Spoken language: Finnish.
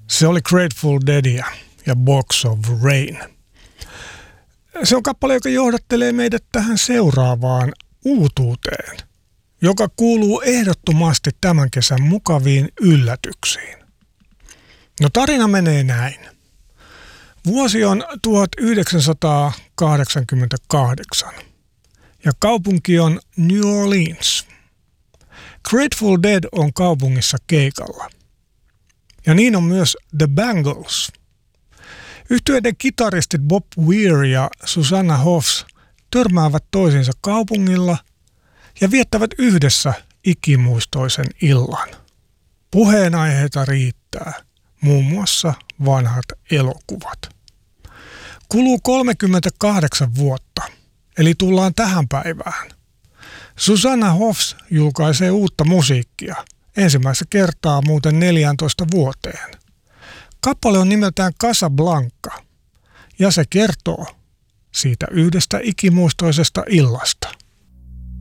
Se oli Grateful Deadia ja Box of Rain. Se on kappale, joka johdattelee meidät tähän seuraavaan uutuuteen, joka kuuluu ehdottomasti tämän kesän mukaviin yllätyksiin. No tarina menee näin. Vuosi on 1988 ja kaupunki on New Orleans. Grateful Dead on kaupungissa keikalla. Ja niin on myös The Bangles. Yhtyeiden kitaristit Bob Weir ja Susanna Hoffs törmäävät toisiinsa kaupungilla ja viettävät yhdessä ikimuistoisen illan. Puheenaiheita riittää, muun muassa vanhat elokuvat. Kuluu 38 vuotta, eli tullaan tähän päivään. Susanna Hoffs julkaisee uutta musiikkia, ensimmäistä kertaa muuten 14 vuoteen. Kappale on nimeltään Casablanca, ja se kertoo siitä yhdestä ikimuistoisesta illasta.